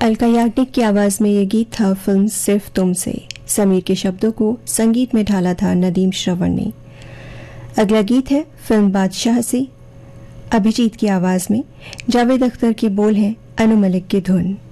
अलका याग्निक की आवाज में ये गीत था फिल्म सिर्फ तुमसे। समीर के शब्दों को संगीत में ढाला था नदीम श्रवण ने। अगला गीत है फिल्म बादशाह से, अभिजीत की आवाज में। जावेद अख्तर के बोल हैं, अनु मलिक की धुन।